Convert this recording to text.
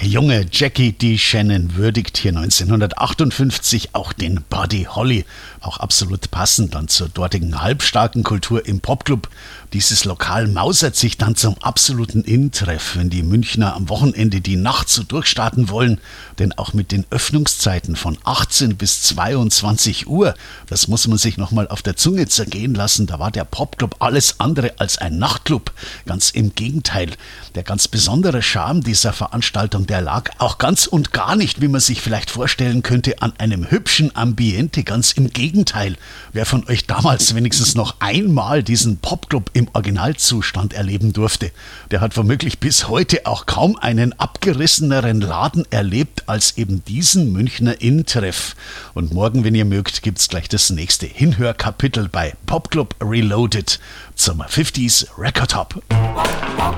junge Jackie D. Shannon würdigt hier 1958 auch den Buddy Holly. Auch absolut passend dann zur dortigen halbstarken Kultur im Popclub. Dieses Lokal mausert sich dann zum absoluten In-Treff, wenn die Münchner am Wochenende die Nacht so durchstarten wollen. Denn auch mit den Öffnungszeiten von 18 bis 22 Uhr, das muss man sich nochmal auf der Zunge zergehen lassen, da war der Popclub alles andere als ein Nachtclub. Ganz im Gegenteil. Der ganz besondere Charme dieser Veranstaltung, der lag auch ganz und gar nicht, wie man sich vielleicht vorstellen könnte, an einem hübschen Ambiente. Ganz im Gegenteil. Wer von euch damals wenigstens noch einmal diesen Popclub im Originalzustand erleben durfte, der hat womöglich bis heute auch kaum einen abgerisseneren Laden erlebt als eben diesen Münchner In-Treff. Und morgen, wenn ihr mögt, gibt's gleich das nächste Hinhörkapitel bei Popclub Reloaded zum 50s Record Hop.